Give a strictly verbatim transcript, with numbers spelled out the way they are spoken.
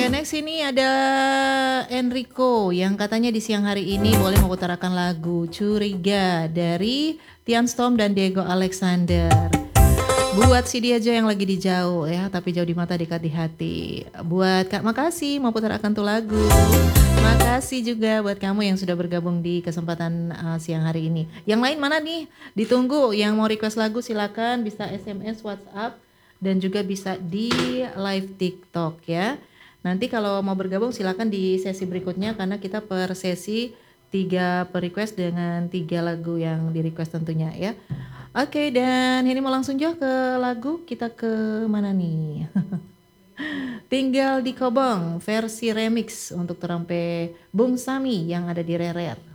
next ini ada Enrico yang katanya di siang hari ini boleh mengutarakan lagu Curiga dari Tian Storm dan Diego Alexander. Buat si dia aja yang lagi di jauh ya, tapi jauh di mata dekat di hati. Buat Kak Makasih mau putarkan tuh lagu. Makasih juga buat kamu yang sudah bergabung di kesempatan uh, siang hari ini. Yang lain mana nih? Ditunggu. Yang mau request lagu silakan bisa S M S, WhatsApp, dan juga bisa di live TikTok ya. Nanti kalau mau bergabung silakan di sesi berikutnya karena kita per sesi tiga per request dengan tiga lagu yang di request tentunya ya. Oke, dan ini mau langsung jauh ke lagu, kita ke mana nih? Tinggal di Kobong versi remix untuk terampe Bung Sami yang ada di Rerer.